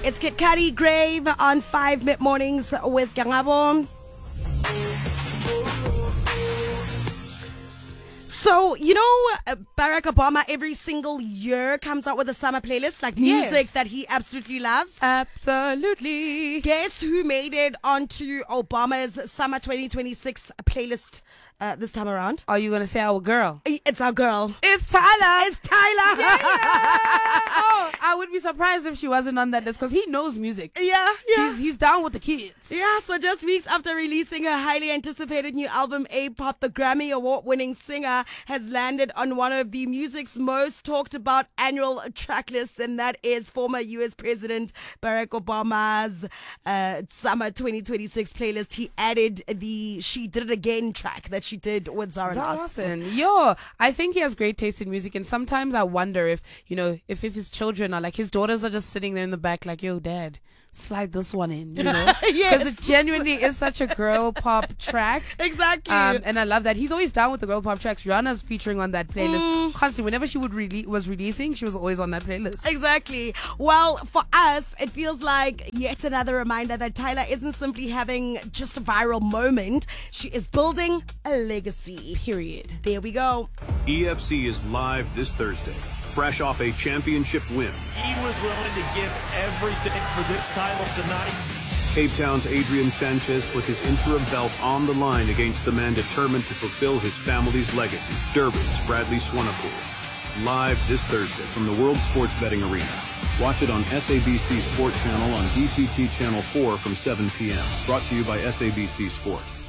It's Kid Cudi Grave on 5 Mid Mornings with Gangabo. So, Barack Obama every single year comes out with a summer playlist, like music that he absolutely loves. Absolutely. Guess who made it onto Obama's summer 2026 playlist this time around? Are you going to say our girl? It's our girl. It's Tyler. It's Tyler. Yeah. Oh, I would be surprised if she wasn't on that list because he knows music. Yeah. He's down with the kids. Yeah, so just weeks after releasing her highly anticipated new album, A-Pop, the Grammy Award-winning singer has landed on one of the music's most talked about annual track lists, and that is former U.S. President Barack Obama's summer 2026 playlist. He added the She Did It Again track that she did with Zara Larsson. Yo, I think he has great taste in music, and sometimes I wonder if his children are like, his daughters are just sitting there in the back like, yo, dad, slide this one in, Yes. Because it genuinely is such a girl pop track. Exactly. And I love that. He's always down with the girl pop tracks. Rihanna's featuring on that playlist constantly. Whenever she was releasing, she was always on that playlist. Exactly. Well, for us, it feels like yet another reminder that Tyler isn't simply having just a viral moment. She is building a legacy. Period. There we go. EFC is live this Thursday, fresh off a championship win. He was willing to give everything for this title tonight. Cape Town's Adrian Sanchez put his interim belt on the line against the man determined to fulfill his family's legacy, Durban's Bradley Swanepoel. Live this Thursday from the World Sports Betting Arena. Watch it on SABC Sport Channel on DTT Channel 4 from 7 p.m. Brought to you by SABC Sport.